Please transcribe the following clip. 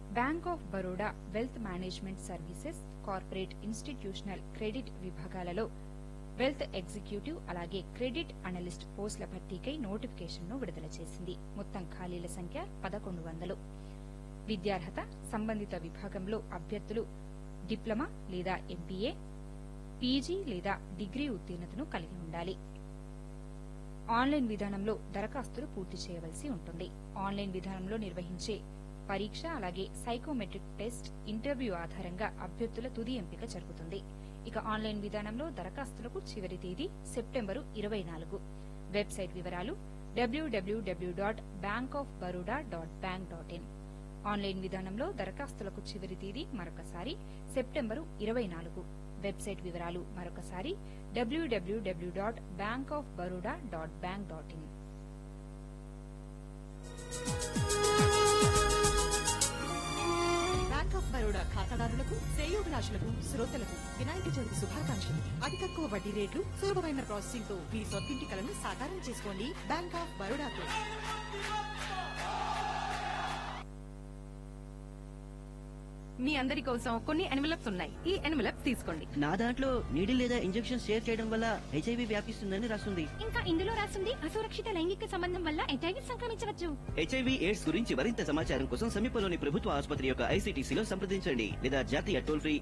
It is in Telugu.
Bank of Baroda wealth management services, corporate institutional credit విభాగాలలో వెల్త్ ఎగ్జిక్యూటివ్ అలాగే క్రెడిట్ అనలిస్ట్ పోస్టుల భర్తీకై నోటిఫికేషన్ను విడుదల చేసింది. మొత్తం ఖాళీల సంఖ్య 1100. విద్యార్హత సంబంధిత విభాగంలో అభ్యర్థులు డిప్లొమా లేదా ఎంబీఏ, పీజీ లేదా డిగ్రీ ఉత్తీర్ణతను కలిగి ఉండాలి. ఆన్లైన్ విధానంలో దరఖాస్తులు పూర్తి చేయవలసి ఉంటుంది. ఆన్లైన్ విధానంలో నిర్వహించే పరీక్ష అలాగే సైకోమెట్రిక్ టెస్ట్, ఇంటర్వ్యూ ఆధారంగా అభ్యర్థుల తుది ఎంపిక జరుగుతుంది. ఇక ఆన్లైన్ విధానంలో దరఖాస్తులకు చివరి తేదీ సెప్టెంబరు 24. వెబ్సైట్ వివరాలు www.bankofbaroda.bank.in. ఆన్లైన్ విధానంలో దరఖాస్తులకు చివరి తేదీ మరొకసారి సెప్టెంబరు 24. వెబ్సైట్ వివరాలు మరొకసారి www.bankofbaroda.bank.in. బ్యాంక్ ఆఫ్ బరోడా ఖాతాదారులకు, శ్రేయోభిలాషులకు, శ్రోతలకు వినాయక చవితి శుభాకాంక్షలు. అతి తక్కువ వడ్డీ రేట్లు, సులభమైన ప్రాసెసింగ్ తో మీ సొంతింటి కలను సాకారం చేసుకోండి. Bank of బరోడాతో. మీ అందరి కోసం కొన్ని ఎన్వలప్స్ ఉన్నాయి. ఈ ఎన్వలప్స్ తీసుకోండి. నా దాంట్లో నీడిల్ లేదా ఇంజెక్షన్ షేర్ చేయడం వల్ల హెచ్ఐవి వ్యాపిస్తుందని రాస్తుంది. ఇంకా ఇందులో రాస్తుంది అసురక్షిత లైంగిక సంబంధం వల్ల హెచ్ఐవి సంక్రమించవచ్చు. హెచ్ఐవి ఎయిడ్స్ గురించి మరింత సమాచారం కోసం సమీపంలోని ప్రభుత్వ ఆసుపత్రి యొక్క ఐసీటీసీలో సంప్రదించండి లేదా జాతీయ టోల్ ఫ్రీ